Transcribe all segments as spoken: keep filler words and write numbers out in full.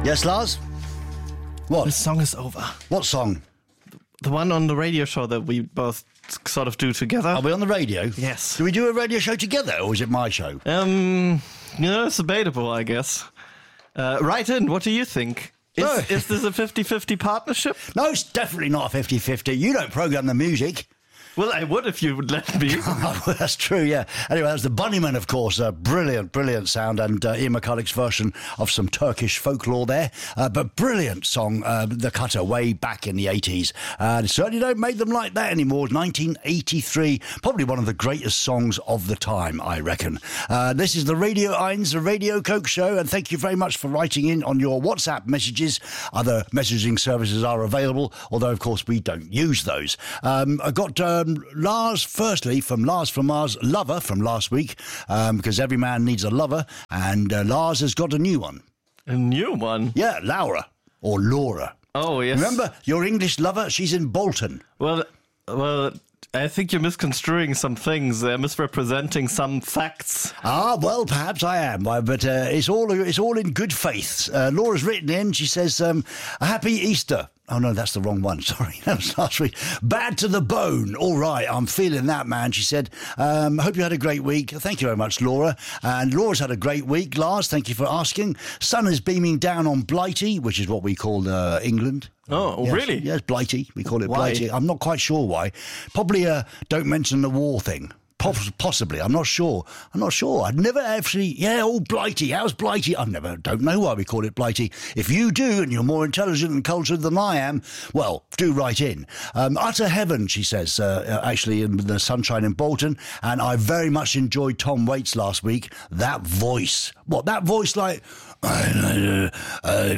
Yes, Lars? What? This song is over. What song? The one on the radio show that we both sort of do together. Are we on the radio? Yes. Do we do a radio show together, or is it my show? Um, you know, it's debatable, I guess. Uh, write in, what do you think? Is, No. is this a fifty-fifty partnership? No, it's definitely not a fifty-fifty. You don't program the music. Well, I would if you would let me. Oh, well, that's true, yeah. Anyway, that's the Bunnymen, of course. Uh, brilliant, brilliant sound, and uh, Ian McCulloch's version of some Turkish folklore there. Uh, but brilliant song, uh, The Cutter, way back in the eighties. Uh, certainly don't make them like that anymore. nineteen eighty-three, probably one of the greatest songs of the time, I reckon. Uh, this is the Radio eins, the Radio Coke Show, and thank you very much for writing in on your WhatsApp messages. Other messaging services are available, although, of course, we don't use those. Um, I got... Uh, Um, Lars, firstly, from Lars from Mars, Lover from last week, um, because every man needs a lover, and uh, Lars has got a new one. A new one? Yeah, Laura, or Laura. Oh, yes. Remember, your English lover, she's in Bolton. Well, well, I think you're misconstruing some things. They're misrepresenting some facts. Ah, well, perhaps I am, but uh, it's all it's all in good faith. Uh, Laura's written in, she says, um, a happy Easter. Oh, no, that's the wrong one. Sorry, that was last week. Bad to the bone. All right, I'm feeling that, man, she said. Um, hope you had a great week. Thank you very much, Laura. And Laura's had a great week. Lars, thank you for asking. Sun is beaming down on Blighty, which is what we call uh, England. Oh, yes, really? Yes, Blighty. We call it Why? Blighty. I'm not quite sure why. Probably a don't mention the war thing. Possibly, I'm not sure. I'm not sure. I'd never actually. Yeah, oh, Blighty. How's Blighty? I never. Don't know why we call it Blighty. If you do, and you're more intelligent and cultured than I am, well, do write in. Um, utter heaven, she says. Uh, actually, in the sunshine in Bolton, and I very much enjoyed Tom Waits last week. That voice. What? That voice like. Uh, uh,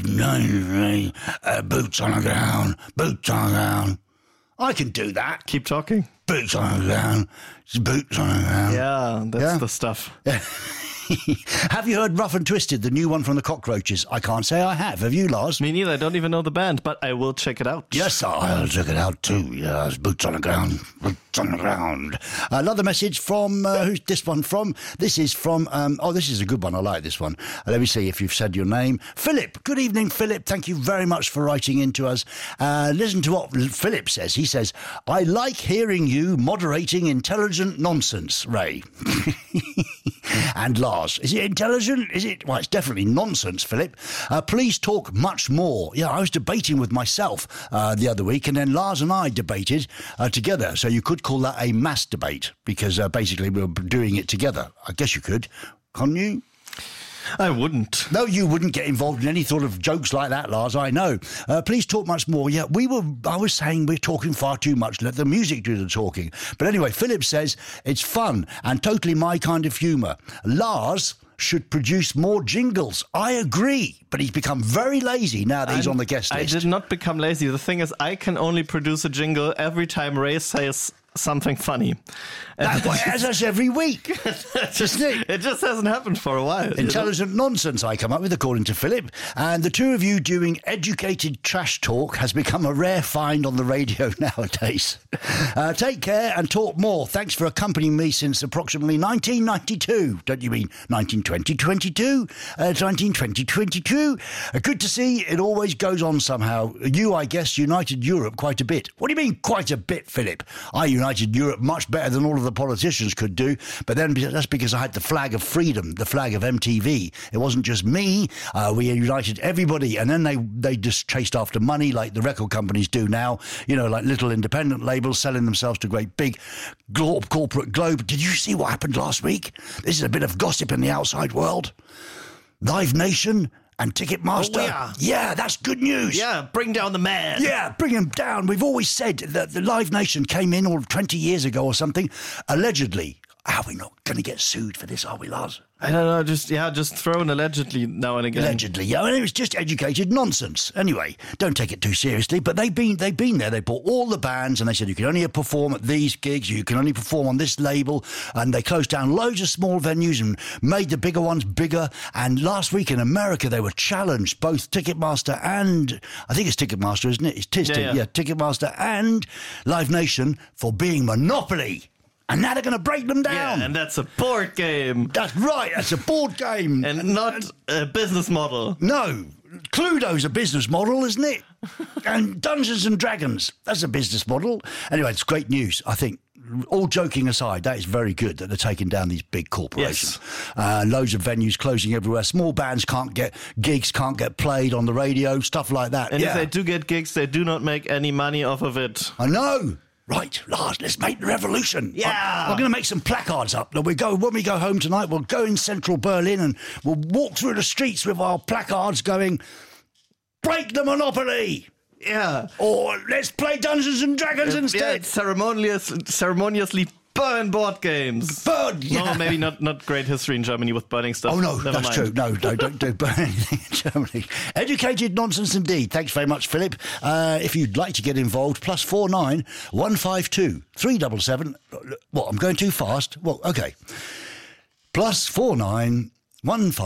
uh, boots on the ground. Boots on the ground. I can do that. Keep talking. Boots on the ground. Boots on the ground. Yeah, that's Yeah? the stuff. Have you heard Rough and Twisted, the new one from the Cockroaches? I can't say I have. Have you, Lars? Me neither. I don't even know the band, but I will check it out. Yes, I'll check it out too. Yes, boots on the ground. Boots on the ground. Another message from, uh, who's this one from? This is from, um, oh, this is a good one. I like this one. Uh, let me see if you've said your name. Philip. Good evening, Philip. Thank you very much for writing in to us. Uh, listen to what Philip says. He says, I like hearing you moderating intelligent nonsense, Ray. And Lars. Is it intelligent? Is it? Well, it's definitely nonsense, Philip. Uh, please talk much more. Yeah, I was debating with myself uh, the other week, and then Lars and I debated uh, together. So you could call that a mass debate, because uh, basically we were doing it together. I guess you could. Can't you? I wouldn't. No, you wouldn't get involved in any sort of jokes like that, Lars, I know. Uh, please talk much more. Yeah, we were, I was saying we're talking far too much. Let the music do the talking. But anyway, Philip says it's fun and totally my kind of humour. Lars should produce more jingles. I agree, but he's become very lazy now that he's I'm- on the guest I list. did not become lazy. The thing is, I can only produce a jingle every time Ray says something funny. That's what has us every week, isn't it? It just hasn't happened for a while. you know? Intelligent nonsense I come up with, according to Philip. And the two of you doing educated trash talk has become a rare find on the radio nowadays. Uh, take care and talk more. Thanks for accompanying me since approximately nineteen ninety-two. Don't you mean nineteen twenty, twenty-two? Uh, nineteen twenty, twenty-two. Uh, good to see. It always goes on somehow. You, I guess, united Europe quite a bit. What do you mean quite a bit, Philip? I united Europe much better than all of the politicians could do, but then that's because I had the flag of freedom, the flag of M T V. It wasn't just me. Uh, we united everybody, and then they, they just chased after money like the record companies do now, you know, like little independent labels selling themselves to great big glo- corporate globe. Did you see what happened last week? This is a bit of gossip in the outside world. Live Nation and Ticketmaster. Oh, yeah. Yeah, that's good news. Yeah, bring down the man. Yeah, bring him down. We've always said that the Live Nation came in all twenty years ago or something, allegedly. Are we not going to get sued for this, are we, Lars? I don't know, just, yeah, just throw in allegedly now and again. Allegedly, yeah. And it was just educated nonsense. Anyway, don't take it too seriously. But they've been they've been there. They bought all the bands and they said you can only perform at these gigs. You can only perform on this label. And they closed down loads of small venues and made the bigger ones bigger. And last week in America, they were challenged, both Ticketmaster and I think it's Ticketmaster, isn't it? It's Tis, Yeah, yeah. yeah, Ticketmaster and Live Nation for being monopoly. And now they're going to break them down. Yeah, and that's a board game. That's right. That's a board game. And not a business model. No, Cluedo's a business model, isn't it? And Dungeons and Dragons, that's a business model. Anyway, it's great news, I think. All joking aside, that is very good that they're taking down these big corporations. Yes. Uh, loads of venues closing everywhere. Small bands can't get gigs, can't get played on the radio, stuff like that. And yeah. if they do get gigs, they do not make any money off of it. I know. Right, Lars, let's make the revolution. Yeah. I'm, I'm going to make some placards up. That we go when we go home tonight. We'll go in central Berlin and we'll walk through the streets with our placards going, break the monopoly. Yeah. Or let's play Dungeons and Dragons Yeah, instead. ceremonious, ceremoniously burn board games. Burn, yeah. No, maybe not, not great history in Germany with burning stuff. Oh, no, Never that's mind. true. No, no, don't do burn anything in Germany. Educated nonsense indeed. Thanks very much, Philip. Uh, if you'd like to get involved, plus four nine one five two three seven seven. What, I'm going too fast? Well, okay. Plus four nine one five.